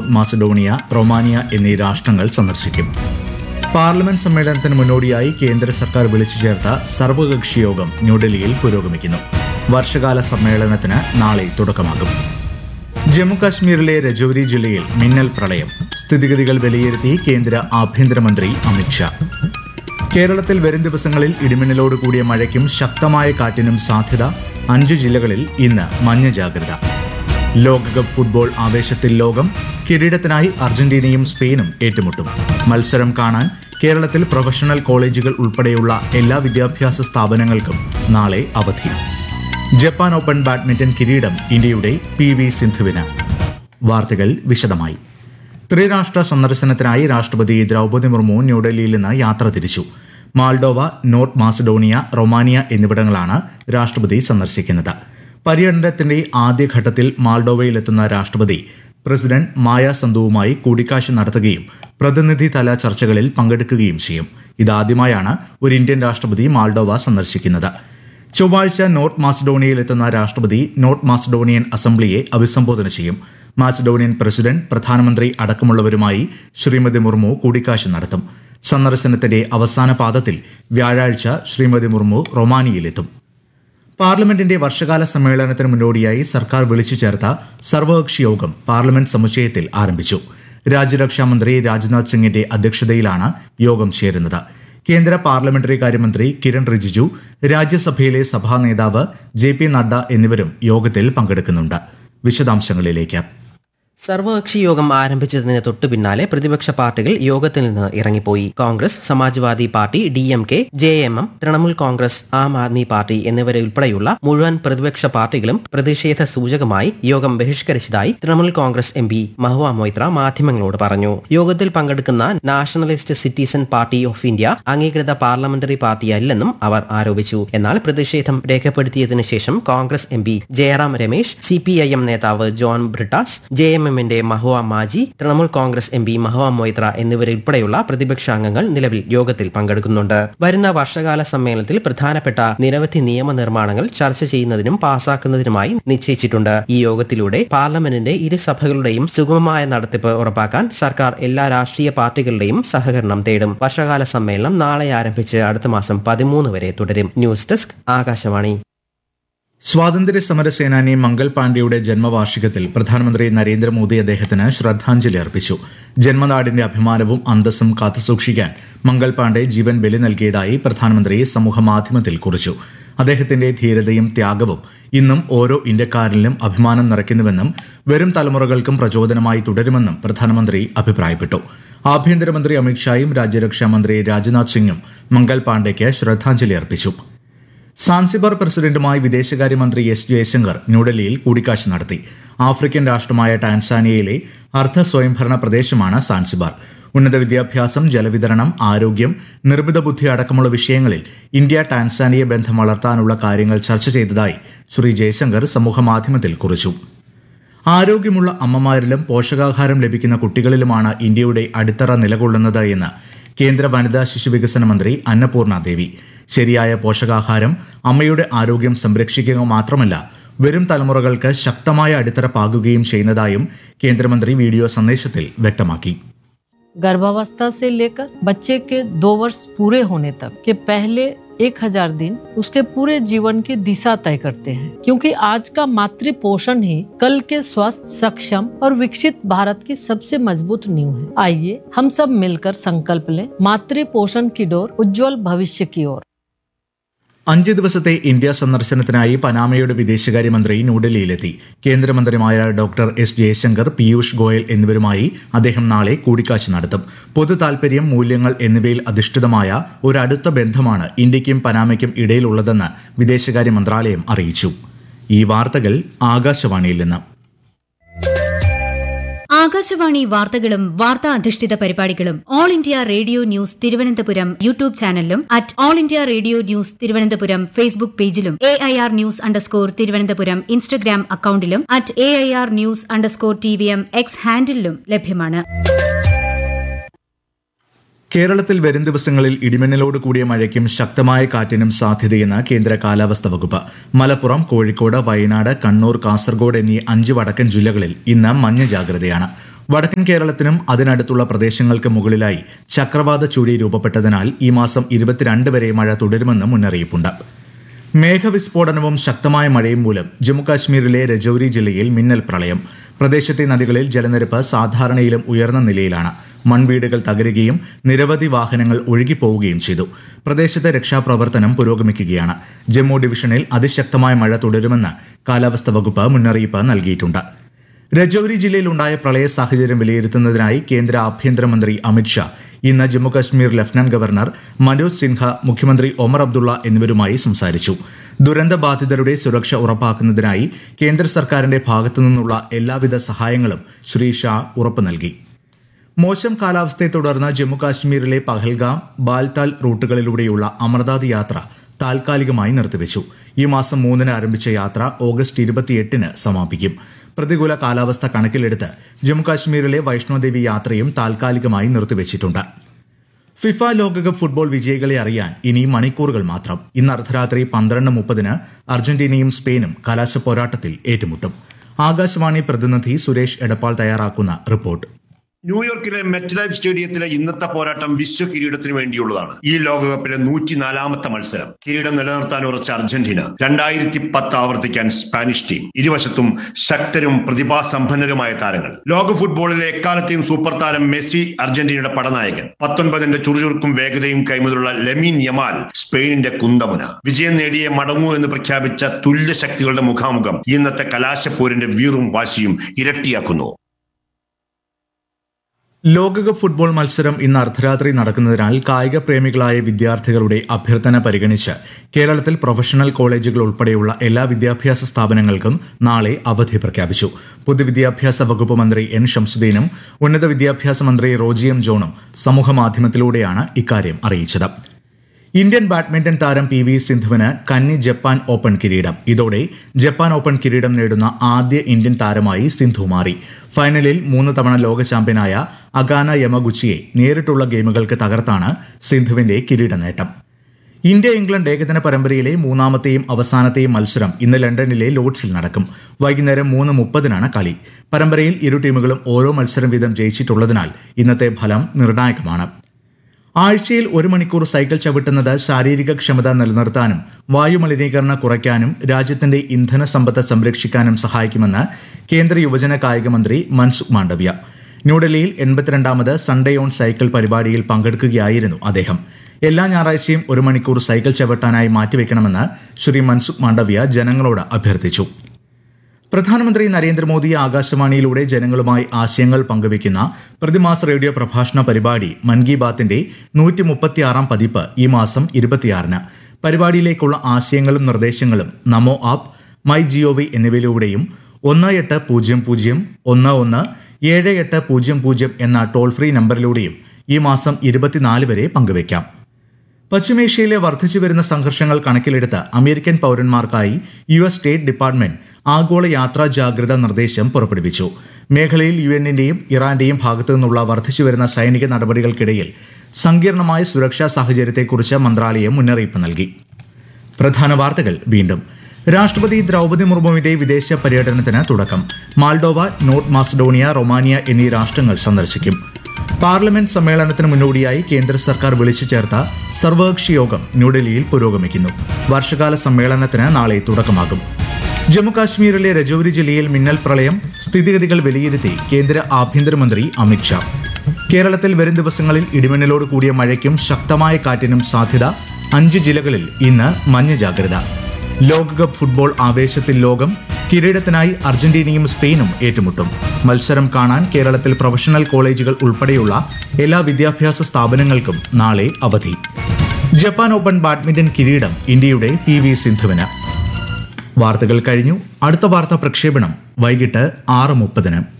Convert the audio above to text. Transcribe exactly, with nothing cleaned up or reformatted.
North Macedonia, Romania എന്നീ രാഷ്ട്രങ്ങൾ സന്ദർശിക്കും. പാർലമെന്റ് സമ്മേളനത്തിന് മുന്നോടിയായി കേന്ദ്ര സർക്കാർ വിളിച്ചു ചേർത്ത സർവകക്ഷി യോഗം ന്യൂഡൽഹിയിൽ പുരോഗമിക്കുന്നു. വർഷകാല സമ്മേളനത്തിന് നാളെ തുടക്കമാകും. ജമ്മുകാശ്മീരിലെ രജൌരി ജില്ലയിൽ മിന്നൽ പ്രളയം. സ്ഥിതിഗതികൾ വിലയിരുത്തി കേന്ദ്ര ആഭ്യന്തരമന്ത്രി അമിത്ഷാ. കേരളത്തിൽ വരും ദിവസങ്ങളിൽ ഇടിമിന്നലോട് കൂടിയ മഴയ്ക്കും ശക്തമായ കാറ്റിനും സാധ്യത. അഞ്ചു ജില്ലകളിൽ ഇന്ന് മഞ്ഞ ജാഗ്രത. ലോകകപ്പ് ഫുട്ബോൾ ആവേശത്തിൽ ലോകം. കിരീടത്തിനായി അർജന്റീനയും സ്പെയിനും ഏറ്റുമുട്ടും. മത്സരം കാണാൻ കേരളത്തിൽ പ്രൊഫഷണൽ കോളേജുകൾ ഉൾപ്പെടെയുള്ള എല്ലാ വിദ്യാഭ്യാസ സ്ഥാപനങ്ങൾക്കും നാളെ അവധി. ജപ്പാൻ ഓപ്പൺ ബാഡ്മിന്റൺ കിരീടം ഇന്ത്യയുടെ പി വി സിന്ധുവിന്. വാർത്തകൾ വിശദമായി. ത്രിരാഷ്ട്ര സന്ദർശനത്തിനായി രാഷ്ട്രപതി ദ്രൌപദി മുർമു ന്യൂഡൽഹിയിൽ നിന്ന് യാത്ര തിരിച്ചു. മാൾഡോവ, നോർത്ത് മാസഡോണിയ, റൊമാനിയ എന്നിവിടങ്ങളാണ് രാഷ്ട്രപതി സന്ദർശിക്കുന്നത്. പര്യടനത്തിന്റെ ആദ്യഘട്ടത്തിൽ മാൾഡോവയിലെത്തുന്ന രാഷ്ട്രപതി പ്രസിഡന്റ് മായ സന്തുവുമായി കൂടിക്കാഴ്ച നടത്തുകയും പ്രതിനിധിതല ചർച്ചകളിൽ പങ്കെടുക്കുകയും ചെയ്യും. ഇതാദ്യമായാണ് ഒരു ഇന്ത്യൻ രാഷ്ട്രപതി മാൾഡോവ സന്ദർശിക്കുന്നത്. ചൊവ്വാഴ്ച നോർത്ത് മാസഡോണിയയിലെത്തുന്ന രാഷ്ട്രപതി നോർത്ത് മാസഡോണിയൻ അസംബ്ലിയെ അഭിസംബോധന ചെയ്യും. മാസഡോണിയൻ പ്രസിഡന്റ്, പ്രധാനമന്ത്രി അടക്കമുള്ളവരുമായി ശ്രീമതി മുർമു കൂടിക്കാഴ്ച നടത്തും. സന്ദർശനത്തിന്റെ അവസാന പാദത്തിൽ വ്യാഴാഴ്ച ശ്രീമതി മുർമു റൊമാനിയയിലെത്തും. പാർലമെന്റിന്റെ വർഷകാല സമ്മേളനത്തിന് മുന്നോടിയായി സർക്കാർ വിളിച്ചു ചേർത്ത സർവകക്ഷി യോഗം പാർലമെന്റ് സമുച്ചയത്തിൽ ആരംഭിച്ചു. രാജ്യരക്ഷാമന്ത്രി രാജ്നാഥ് സിംഗിന്റെ അധ്യക്ഷതയിലാണ് യോഗം ചേരുന്നത്. കേന്ദ്ര പാർലമെന്ററി കാര്യമന്ത്രി കിരൺ റിജിജു, രാജ്യസഭയിലെ സഭാ നേതാവ് ജെ പി നഡ്ഡ എന്നിവരും യോഗത്തിൽ പങ്കെടുക്കുന്നുണ്ട്. വിശദാംശങ്ങളിലേക്ക്. സർവകക്ഷി യോഗം ആരംഭിച്ചതിന് തൊട്ടു പിന്നാലെ പ്രതിപക്ഷ പാർട്ടികൾ യോഗത്തിൽ നിന്ന് ഇറങ്ങിപ്പോയി. Congress, Samajwadi party, D M K, J M M, Trinamool Congress, Aam Aadmi party എന്നിവരെ ഉൾപ്പെടെയുള്ള മുഴുവൻ പ്രതിപക്ഷ പാർട്ടികളും പ്രതിഷേധ സൂചകമായി യോഗം ബഹിഷ്കരിച്ചതായി തൃണമൂൽ കോൺഗ്രസ് എം പി മഹുവ മൊയ്ത്ര മാധ്യമങ്ങളോട് പറഞ്ഞു. യോഗത്തിൽ പങ്കെടുക്കുന്ന nationalist citizen party of India അംഗീകൃത പാർലമെന്ററി പാർട്ടിയല്ലെന്നും അവർ ആരോപിച്ചു. എന്നാൽ പ്രതിഷേധം രേഖപ്പെടുത്തിയതിനു ശേഷം Congress M P Jayaram Ramesh, C P I M നേതാവ് ജോൺ ബ്രിട്ടാസ്, ജെ എം എമ്മിന്റെ മഹുവ മാജി, തൃണമൂൽ കോൺഗ്രസ് എം പി മഹുവ മൊയ്ത്ര എന്നിവരുൾപ്പെടെയുള്ള പ്രതിപക്ഷ അംഗങ്ങൾ നിലവിൽ യോഗത്തിൽ പങ്കെടുക്കുന്നുണ്ട്. വരുന്ന വർഷകാല സമ്മേളനത്തിൽ പ്രധാനപ്പെട്ട നിരവധി നിയമനിർമ്മാണങ്ങൾ ചർച്ച ചെയ്യുന്നതിനും പാസാക്കുന്നതിനുമായി നിശ്ചയിച്ചിട്ടുണ്ട്. ഈ യോഗത്തിലൂടെ പാർലമെന്റിന്റെ ഇരുസഭകളുടെയും സുഗമമായ നടത്തിപ്പ് ഉറപ്പാക്കാൻ സർക്കാർ എല്ലാ രാഷ്ട്രീയ പാർട്ടികളുടെയും സഹകരണം തേടും. വർഷകാല സമ്മേളനം നാളെ ആരംഭിച്ച് അടുത്ത മാസം പതിമൂന്ന് വരെ തുടരും. News desk, Akashvani. സ്വാതന്ത്ര്യ സമര സേനാനി മംഗൾ പാണ്ഡെയുടെ ജന്മവാർഷികത്തിൽ പ്രധാനമന്ത്രി നരേന്ദ്രമോദി അദ്ദേഹത്തിന് ശ്രദ്ധാഞ്ജലി അർപ്പിച്ചു. ജന്മനാടിന്റെ അഭിമാനവും അന്തസ്സും കാത്തുസൂക്ഷിക്കാൻ മംഗൾ പാണ്ഡെ ജീവൻ ബലി നൽകിയതായി പ്രധാനമന്ത്രി സമൂഹമാധ്യമത്തിൽ കുറിച്ചു. അദ്ദേഹത്തിന്റെ ധീരതയും ത്യാഗവും ഇന്നും ഓരോ ഇന്ത്യക്കാരനിലും അഭിമാനം നിറയ്ക്കുന്നുവെന്നും വരും തലമുറകൾക്കും പ്രചോദനമായി തുടരുമെന്നും പ്രധാനമന്ത്രി അഭിപ്രായപ്പെട്ടു. ആഭ്യന്തരമന്ത്രി അമിത്ഷായും രാജ്യരക്ഷാമന്ത്രി രാജ്നാഥ് സിംഗും മംഗൾ പാണ്ഡെയ്ക്ക് ശ്രദ്ധാഞ്ജലി അർപ്പിച്ചു. സാൻസിബാർ പ്രസിഡന്റുമായി വിദേശകാര്യമന്ത്രി എസ് ജയശങ്കർ ന്യൂഡൽഹിയിൽ കൂടിക്കാഴ്ച നടത്തി. ആഫ്രിക്കൻ രാഷ്ട്രമായ ടാൻസാനിയയിലെ അർദ്ധ സ്വയംഭരണ പ്രദേശമാണ് സാൻസിബാർ. ഉന്നത വിദ്യാഭ്യാസം, ജലവിതരണം, ആരോഗ്യം, നിർമ്മിത ബുദ്ധി അടക്കമുള്ള വിഷയങ്ങളിൽ ഇന്ത്യ ടാൻസാനിയ ബന്ധം വളർത്താനുള്ള കാര്യങ്ങൾ ചർച്ച ചെയ്തതായി ശ്രീ ജയശങ്കർ സമൂഹമാധ്യമത്തിൽ കുറിച്ചു. ആരോഗ്യമുള്ള അമ്മമാരിലും പോഷകാഹാരം ലഭിക്കുന്ന കുട്ടികളിലുമാണ് ഇന്ത്യയുടെ അടിത്തറ നിലകൊള്ളുന്നത് എന്ന് കേന്ദ്ര വനിതാ ശിശുവികസന മന്ത്രി അന്നപൂർണ ദേവി. ശരിയായ പോഷകാഹാരം അമ്മയുടെ ആരോഗ്യം സംരക്ഷിക്കുക മാത്രമല്ല വരും തലമുറകൾക്ക് ശക്തമായ അടിത്തറ പാകുകയും ചെയ്യുന്നതായും കേന്ദ്രമന്ത്രി വീഡിയോ സന്ദേശത്തിൽ വ്യക്തമാക്കി. गर्भावस्था से लेकर बच्चे के दो वर्ष पूरे होने तक के पहले एक हजार दिन उसके पूरे जीवन की दिशा तय करते हैं, क्योंकि आज का मातृ पोषण ही कल के स्वस्थ, सक्षम और विकसित भारत की सबसे मजबूत नींव है. आइए हम सब मिलकर संकल्प लें मातृ पोषण की डोर उज्जवल भविष्य की ओर. അഞ്ച് ദിവസത്തെ ഇന്ത്യ സന്ദർശനത്തിനായി പനാമയുടെ വിദേശകാര്യമന്ത്രി ന്യൂഡൽഹിയിലെത്തി. കേന്ദ്രമന്ത്രിമാരായ ഡോക്ടർ എസ് ജയശങ്കർ, പീയൂഷ് ഗോയൽ എന്നിവരുമായി അദ്ദേഹം നാളെ കൂടിക്കാഴ്ച നടത്തും. പൊതു താൽപര്യം, മൂല്യങ്ങൾ എന്നിവയിൽ അധിഷ്ഠിതമായ ഒരു അടുത്ത ബന്ധമാണ് ഇന്ത്യയ്ക്കും പനാമയ്ക്കും ഇടയിലുള്ളതെന്ന് വിദേശകാര്യ മന്ത്രാലയം അറിയിച്ചു. ഈ വാർത്തകൾ ആകാശവാണിയിൽ നിന്ന്. ആകാശവാണി വാർത്തകളും വാർത്താ അധിഷ്ഠിത പരിപാടികളും all India radio news Thiruvananthapuram YouTube ചാനലിലും at all India radio news Thiruvananthapuram Facebook പേജിലും A I R news underscore Thiruvananthapuram Instagram അക്കൌണ്ടിലും at A I R news underscore T V M X ഹാൻഡിലും ലഭ്യമാണ്. കേരളത്തിൽ വരും ദിവസങ്ങളിൽ ഇടിമിന്നലോട് കൂടിയ മഴയ്ക്കും ശക്തമായ കാറ്റിനും സാധ്യതയെന്ന് കേന്ദ്ര കാലാവസ്ഥാ വകുപ്പ്. മലപ്പുറം, കോഴിക്കോട്, വയനാട്, കണ്ണൂർ, കാസർഗോഡ് എന്നീ അഞ്ച് വടക്കൻ ജില്ലകളിൽ ഇന്ന് മഞ്ഞ ജാഗ്രതയാണ്. വടക്കൻ കേരളത്തിനും അതിനടുത്തുള്ള പ്രദേശങ്ങൾക്ക് മുകളിലായി ചക്രവാത ചുഴി രൂപപ്പെട്ടതിനാൽ ഈ മാസം ഇരുപത്തിരണ്ട് വരെ മഴ തുടരുമെന്ന് മുന്നറിയിപ്പുണ്ട്. മേഘവിസ്ഫോടനവും ശക്തമായ മഴയും മൂലം ജമ്മുകാശ്മീരിലെ രജൌരി ജില്ലയിൽ മിന്നൽ പ്രളയം. പ്രദേശത്തെ നദികളിൽ ജലനിരപ്പ് സാധാരണയിലും ഉയർന്ന നിലയിലാണ്. മൺവീടുകൾ തകരുകയും നിരവധി വാഹനങ്ങൾ ഒഴുകിപ്പോവുകയും ചെയ്തു. പ്രദേശത്തെ രക്ഷാപ്രവർത്തനം പുരോഗമിക്കുകയാണ്. ജമ്മു ഡിവിഷനിൽ അതിശക്തമായ മഴ തുടരുമെന്ന് കാലാവസ്ഥാ വകുപ്പ് മുന്നറിയിപ്പ് നൽകിയിട്ടുണ്ട്. രജൌരി ജില്ലയിലുണ്ടായ പ്രളയ സാഹചര്യം വിലയിരുത്തുന്നതിനായി കേന്ദ്ര ആഭ്യന്തരമന്ത്രി അമിത്ഷാ ഇന്ന് ജമ്മുകശ്മീർ ലഫ്റ്റനന്റ് ഗവർണർ മനോജ് സിൻഹ, മുഖ്യമന്ത്രി ഒമർ അബ്ദുള്ള എന്നിവരുമായി സംസാരിച്ചു. ദുരന്തബാധിതരുടെ സുരക്ഷ ഉറപ്പാക്കുന്നതിനായി കേന്ദ്ര സർക്കാരിന്റെ ഭാഗത്തുനിന്നുള്ള എല്ലാവിധ സഹായങ്ങളും ശ്രീ ഷാ ഉറപ്പു നൽകി. മോശം കാലാവസ്ഥയെ തുടർന്ന് ജമ്മുകാശ്മീരിലെ പഹൽഗാം, ബാൽതാൽ റൂട്ടുകളിലൂടെയുള്ള അമർനാഥ് യാത്ര താൽക്കാലികമായി നിർത്തിവച്ചു. ഈ മാസം മൂന്നിന് ആരംഭിച്ച യാത്ര ഓഗസ്റ്റ് ഇരുപത്തിയെട്ടിന് സമാപിക്കും. പ്രതികൂല കാലാവസ്ഥ കണക്കിലെടുത്ത് ജമ്മുകാശ്മീരിലെ വൈഷ്ണോദേവി യാത്രയും താൽക്കാലികമായി നിർത്തിവച്ചിട്ടുണ്ട്. ഫിഫ ലോകകപ്പ് ഫുട്ബോൾ വിജയികളെ അറിയാൻ ഇനി മണിക്കൂറുകൾ മാത്രം. ഇന്ന് അർദ്ധരാത്രി പന്ത്രണ്ട് മുപ്പതിന് അർജന്റീനയും സ്പെയിനും കലാശ പോരാട്ടത്തിൽ ഏറ്റുമുട്ടും. ആകാശവാണി പ്രതിനിധി സുരേഷ് എടപ്പാൾ തയ്യാറാക്കുന്ന റിപ്പോർട്ട്. ന്യൂയോർക്കിലെ മെറ്റ്ലൈഫ് സ്റ്റേഡിയത്തിലെ ഇന്നത്തെ പോരാട്ടം വിശ്വ കിരീടത്തിന് വേണ്ടിയുള്ളതാണ്. ഈ ലോകകപ്പിലെ നൂറ്റിനാലാമത്തെ മത്സരം. കിരീടം നിലനിർത്താൻ ഉറച്ച അർജന്റീന രണ്ടായിരത്തി പത്ത് ആവർത്തിക്കാൻ സ്പാനിഷ് ടീം. ഇരുവശത്തും ശക്തരും പ്രതിഭാസമ്പന്നരുമായ താരങ്ങൾ. ലോക ഫുട്ബോളിലെ എക്കാലത്തെയും സൂപ്പർ താരം മെസ്സി അർജന്റീനയുടെ പടനായകൻ. പത്തൊൻപതിന്റെ ചുറുചുറുക്കും വേഗതയും കൈമുതലുള്ള ലെമിൻ യമാൽ സ്പെയിനിന്റെ കുന്തമുന. വിജയം നേടിയേ മടങ്ങൂ എന്ന് പ്രഖ്യാപിച്ച തുല്യ ശക്തികളുടെ മുഖാമുഖം ഇന്നത്തെ കലാശപ്പോരിന്റെ വീറും വാശിയും ഇരട്ടിയാക്കുന്നു. ലോകകപ്പ് ഫുട്ബോൾ മത്സരം ഇന്ന് അർദ്ധരാത്രി നടക്കുന്നതിനാൽ കായിക പ്രേമികളായ വിദ്യാർത്ഥികളുടെ അഭ്യർത്ഥന പരിഗണിച്ച് കേരളത്തിൽ പ്രൊഫഷണൽ കോളേജുകൾ ഉൾപ്പെടെയുള്ള എല്ലാ വിദ്യാഭ്യാസ സ്ഥാപനങ്ങൾക്കും നാളെ അവധി പ്രഖ്യാപിച്ചു. പൊതുവിദ്യാഭ്യാസ വകുപ്പ് മന്ത്രി എൻ ഷംസുദ്ദീനും ഉന്നത വിദ്യാഭ്യാസ മന്ത്രി റോജി എം ജോണും സമൂഹമാധ്യമത്തിലൂടെയാണ് ഇക്കാര്യം അറിയിച്ചത്. ഇന്ത്യൻ ബാഡ്മിന്റൺ താരം പി വി സിന്ധുവിന് കന്നി ജപ്പാൻ ഓപ്പൺ കിരീടം. ഇതോടെ ജപ്പാൻ ഓപ്പൺ കിരീടം നേടുന്ന ആദ്യ ഇന്ത്യൻ താരമായി സിന്ധു മാറി. ഫൈനലിൽ മൂന്ന് തവണ ലോക ചാമ്പ്യനായ അഗാന യമഗുച്ചിയെ നേരിട്ടുള്ള ഗെയിമുകൾക്ക് തകർത്താണ് സിന്ധുവിന്റെ കിരീട നേട്ടം. ഇന്ത്യ ഇംഗ്ലണ്ട് ഏകദിന പരമ്പരയിലെ മൂന്നാമത്തെയും അവസാനത്തെയും മത്സരം ഇന്ന് ലണ്ടനിലെ ലോർഡ്സിൽ നടക്കും. വൈകുന്നേരം മൂന്ന് മുപ്പതിനാണ് കളി. പരമ്പരയിൽ ഇരു ടീമുകളും ഓരോ മത്സരം വീതം ജയിച്ചിട്ടുള്ളതിനാൽ ഇന്നത്തെ ഫലം നിർണായകമാണ്. ആഴ്ചയിൽ ഒരു മണിക്കൂർ സൈക്കിൾ ചവിട്ടുന്നത് ശാരീരിക ക്ഷമത നിലനിർത്താനും വായുമലിനീകരണം കുറയ്ക്കാനും രാജ്യത്തിന്റെ ഇന്ധന സമ്പത്ത് സംരക്ഷിക്കാനും സഹായിക്കുമെന്ന് കേന്ദ്ര യുവജന കായിക മന്ത്രി മൻസുഖ് മാണ്ഡവ്യ. ന്യൂഡൽഹിയിൽ എൺപത്തിരണ്ടാമത് സൺഡേ ഓൺ സൈക്കിൾ പരിപാടിയിൽ പങ്കെടുക്കുകയായിരുന്നു അദ്ദേഹം. എല്ലാ ഞായറാഴ്ചയും ഒരു മണിക്കൂർ സൈക്കിൾ ചവിട്ടാനായി മാറ്റിവെക്കണമെന്ന് ശ്രീ മൻസുഖ് മാണ്ഡവ്യ ജനങ്ങളോട് അഭ്യർത്ഥിച്ചു. പ്രധാനമന്ത്രി നരേന്ദ്രമോദി ആകാശവാണിയിലൂടെ ജനങ്ങളുമായി ആശയങ്ങൾ പങ്കുവയ്ക്കുന്ന പ്രതിമാസ റേഡിയോ പ്രഭാഷണ പരിപാടി മൻ കി ബാത്തിന്റെ നൂറ്റി മുപ്പത്തിയാറാം പതിപ്പ് ഈ മാസം ഇരുപത്തിയാറിന്. പരിപാടിയിലേക്കുള്ള ആശയങ്ങളും നിർദ്ദേശങ്ങളും നമോ ആപ്പ്, മൈ ജിഒവി എന്നിവയിലൂടെയും ഒന്ന് എട്ട് പൂജ്യം പൂജ്യം ഒന്ന് ഒന്ന് ഏഴ് എട്ട് പൂജ്യം പൂജ്യം എന്ന ടോൾ ഫ്രീ നമ്പറിലൂടെയും ഈ മാസം ഇരുപത്തിനാല് വരെ പങ്കുവയ്ക്കാം. പശ്ചിമേഷ്യയിലെ വർദ്ധിച്ചുവരുന്ന സംഘർഷങ്ങൾ കണക്കിലെടുത്ത് American പൌരന്മാർക്കായി U S state department ആഗോള യാത്രാ ജാഗ്രതാ നിർദ്ദേശം പുറപ്പെടുവിച്ചു. മേഖലയിൽ യു എന്നിന്റെയും ഇറാന്റെയും ഭാഗത്തു നിന്നുള്ള വർദ്ധിച്ചുവരുന്ന സൈനിക നടപടികൾക്കിടയിൽ സങ്കീർണമായ സുരക്ഷാ സാഹചര്യത്തെക്കുറിച്ച് മന്ത്രാലയം മുന്നറിയിപ്പ് നൽകി. പ്രധാന വാർത്തകൾ വീണ്ടും. രാഷ്ട്രപതി ദ്രൌപദി മുർമുവിന്റെ വിദേശ പര്യടനത്തിന് തുടക്കം. മാൾഡോവ, നോർത്ത് മാസഡോണിയ, റൊമാനിയ എന്നീ രാഷ്ട്രങ്ങൾ സന്ദർശിക്കും. പാർലമെന്റ് സമ്മേളനത്തിന് മുന്നോടിയായി കേന്ദ്ര സർക്കാർ വിളിച്ചു ചേർത്ത സർവകക്ഷി യോഗം ന്യൂഡൽഹിയിൽ പുരോഗമിക്കുന്നു. വർഷകാല സമ്മേളനത്തിന് നാളെ തുടക്കമാകും. ജമ്മുകാശ്മീരിലെ രജൌരി ജില്ലയിൽ മിന്നൽ പ്രളയം, സ്ഥിതിഗതികൾ വിലയിരുത്തി കേന്ദ്ര ആഭ്യന്തരമന്ത്രി അമിത്ഷാ. കേരളത്തിൽ വരും ദിവസങ്ങളിൽ ഇടിമിന്നലോട് കൂടിയ മഴയ്ക്കും ശക്തമായ കാറ്റിനും സാധ്യത. അഞ്ച് ജില്ലകളിൽ ഇന്ന് മഞ്ഞ ജാഗ്രത. ലോകകപ്പ് ഫുട്ബോൾ ആവേശത്തിൽ ലോകം. കിരീടത്തിനായി അർജന്റീനയും സ്പെയിനും ഏറ്റുമുട്ടും. മത്സരം കാണാൻ കേരളത്തിൽ പ്രൊഫഷണൽ കോളേജുകൾ ഉൾപ്പെടെയുള്ള എല്ലാ വിദ്യാഭ്യാസ സ്ഥാപനങ്ങൾക്കും നാളെ അവധി. ജപ്പാൻ ഓപ്പൺ ബാഡ്മിന്റൺ കിരീടം ഇന്ത്യയുടെ പി വി സിന്ധുവിന്. വാർത്തകൾ കഴിഞ്ഞു. അടുത്ത വാർത്താ പ്രക്ഷേപണം വൈകിട്ട് ആറ് മുപ്പതിന്.